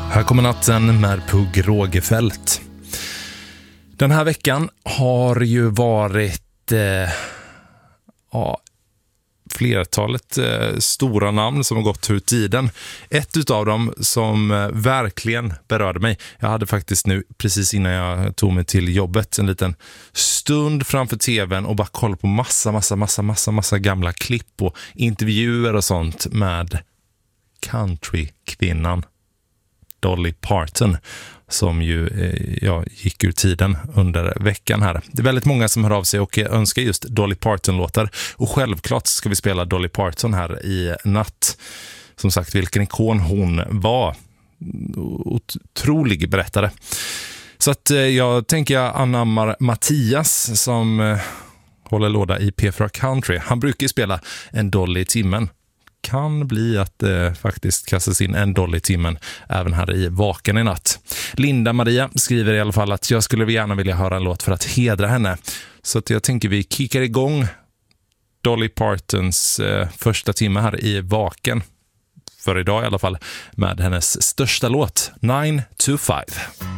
Här kommer natten med Pugh Rogefeldt. Den här veckan har ju varit flertalet stora namn som har gått ur tiden. Ett utav dem som verkligen berörde mig. Jag hade faktiskt nu, precis innan jag tog mig till jobbet, en liten stund framför tvn och bara kolla på massa gamla klipp och intervjuer och sånt med countrykvinnan Dolly Parton, som ju gick ur tiden under veckan här. Det är väldigt många som hör av sig och önskar just Dolly Parton-låtar. Och självklart ska vi spela Dolly Parton här i natt. Som sagt, vilken ikon hon var. Otrolig berättare. Så att jag tänker anammar Mattias som håller låda i P4 Country. Han brukar ju spela en Dolly i timmen. Kan bli att faktiskt kastas in en Dolly i timmen även här i Vaken i natt. Linda Maria skriver i alla fall att jag skulle gärna vilja höra en låt för att hedra henne. Så att jag tänker vi kickar igång Dolly Partons första timme här i Vaken. För idag i alla fall med hennes största låt, 9 to 5.